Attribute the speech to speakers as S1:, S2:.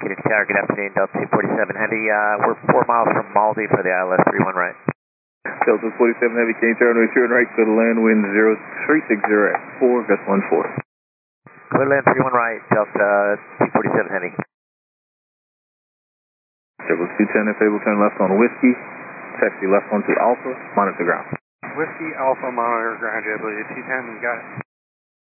S1: Kennedy Tower, good afternoon, Delta 247 Heavy. We're 4 miles from Maldi for the ILS 31 right.
S2: Delta 47 Heavy, Kennedy Tower, turn right, go to land wind 0360 at 4, gust 14.
S1: Clear land 31 right, Delta 247 Heavy.
S2: Circle 210, if able, turn left on Whiskey. Taxi left onto Alpha, monitor ground.
S3: Whiskey Alpha, monitor ground, JetBlue 210, got it.